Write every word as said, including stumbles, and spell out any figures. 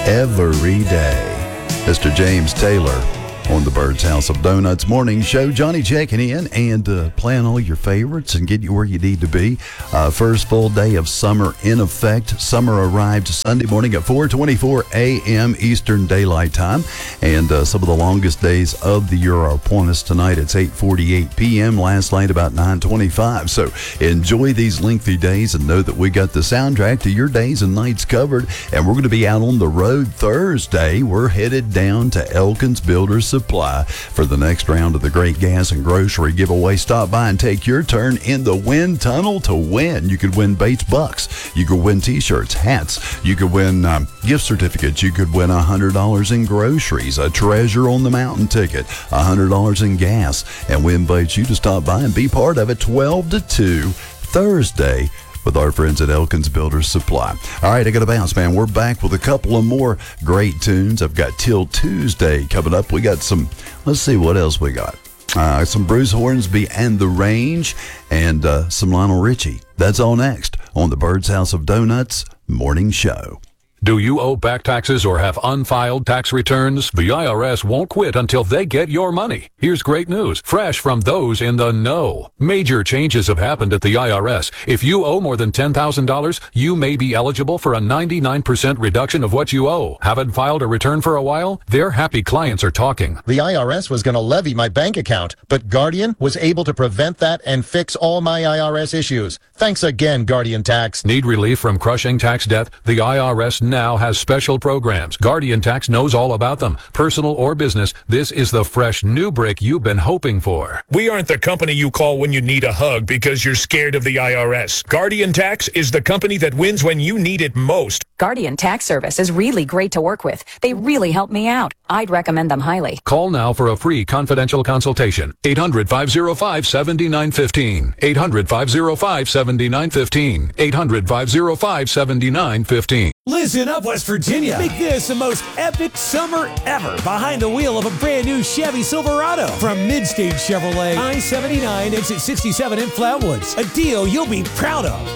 every day. Mister James Taylor on the Bird's House of Donuts Morning Show. Johnny checking in and uh, playing all your favorites and getting you where you need to be. Uh, first full day of summer in effect. Summer arrived Sunday morning at four twenty-four a.m. Eastern Daylight Time. And uh, some of the longest days of the year are upon us tonight. It's eight forty-eight p.m. Last night about nine twenty-five. So enjoy these lengthy days and know that we got the soundtrack to your days and nights covered. And we're going to be out on the road Thursday. We're headed down to Elkins Builders Supply for the next round of the Great Gas and Grocery Giveaway. Stop by and take your turn in the wind tunnel to win. You could win Bates Bucks. You could win t-shirts, hats. You could win um, gift certificates. You could win one hundred dollars in groceries, a Treasure on the Mountain ticket, one hundred dollars in gas. And we invite you to stop by and be part of it twelve to two Thursday with our friends at Elkins Builders Supply. All right, I got to bounce, man. We're back with a couple of more great tunes. I've got Till Tuesday coming up. We got some, let's see what else we got. Uh, some Bruce Hornsby and The Range, and uh, some Lionel Richie. That's all next on the Bird's House of Donuts Morning Show. Do you owe back taxes or have unfiled tax returns? The I R S won't quit until they get your money. Here's great news, fresh from those in the know. Major changes have happened at the I R S. If you owe more than ten thousand dollars, you may be eligible for a ninety-nine percent reduction of what you owe. Haven't filed a return for a while? Their happy clients are talking. The I R S was going to levy my bank account, but Guardian was able to prevent that and fix all my I R S issues. Thanks again, Guardian Tax. Need relief from crushing tax debt? The I R S now has special programs. Guardian Tax knows all about them. Personal or business, this is the fresh new brick you've been hoping for. We aren't the company you call when you need a hug because you're scared of the I R S. Guardian Tax is the company that wins when you need it most. Guardian Tax Service is really great to work with. They really help me out. I'd recommend them highly. Call now for a free confidential consultation. eight hundred, five oh five, seven nine one five. eight hundred, five oh five, seven nine one five. eight hundred, five oh five, seven nine one five. Listen up, West Virginia. Make this the most epic summer ever behind the wheel of a brand new Chevy Silverado from Midstage Chevrolet, I seventy-nine, exit sixty-seven in Flatwoods. A deal you'll be proud of.